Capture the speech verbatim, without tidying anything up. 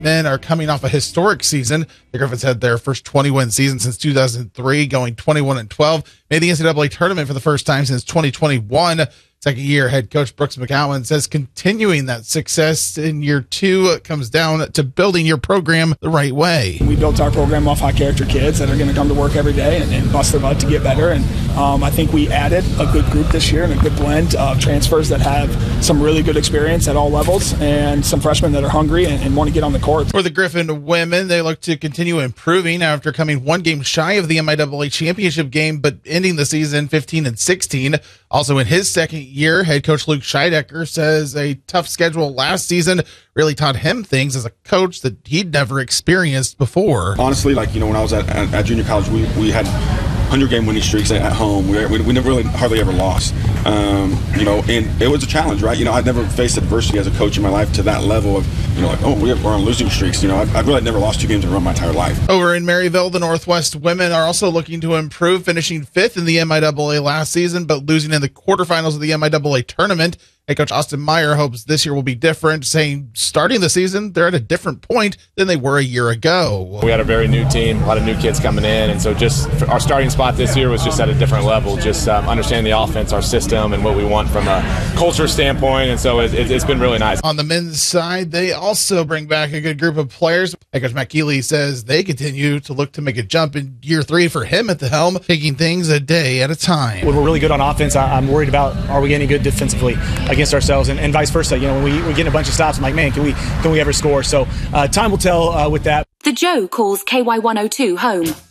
Men are coming off a historic season. The Griffins had their first twenty-win season since two thousand three, going twenty-one and twelve. Made the N C double A tournament for the first time since twenty twenty-one. Second year head coach Brooks McGowan says continuing that success in year two comes down to building your program the right way. We built our program off high character kids that are going to come to work every day and, and bust their butt to get better. And um, I think we added a good group this year and a good blend of transfers that have some really good experience at all levels and some freshmen that are hungry and, and want to get on the court. For the Griffin women, they look to continue improving after coming one game shy of the M I double A championship game, but ending the season fifteen and sixteen. Also in his second year, head coach Luke Scheidecker says a tough schedule last season really taught him things as a coach that he'd never experienced before. Honestly, like, you know, when I was at, at, at junior college, we, we had hundred-game winning streaks at home. We, we, we never really hardly ever lost. Um, you know, and it was a challenge, right? You know, I'd never faced adversity as a coach in my life to that level of, you know, like, oh, we're on losing streaks. You know, I've, I've really never lost two games in a row my entire life. Over in Maryville, the Northwest women are also looking to improve, finishing fifth in the M I double A last season, but losing in the quarterfinals of the M I double A tournament. Head coach Austin Meyer hopes this year will be different, saying starting the season, they're at a different point than they were a year ago. We had a very new team, a lot of new kids coming in, and so just our starting spot this year was just at a different level, just um, understanding the offense, our system, and what we want from a culture standpoint, and so it, it, it's been really nice. On the men's side, they also bring back a good group of players. Head coach Matt Keeley says they continue to look to make a jump in year three for him at the helm, taking things a day at a time. When we're really good on offense, I'm worried about are we any good defensively against ourselves, and, and vice versa. You know, when we, we get a bunch of stops, I'm like, man, can we can we ever score? So uh, time will tell uh, with that. The Joe calls K Y one oh two home.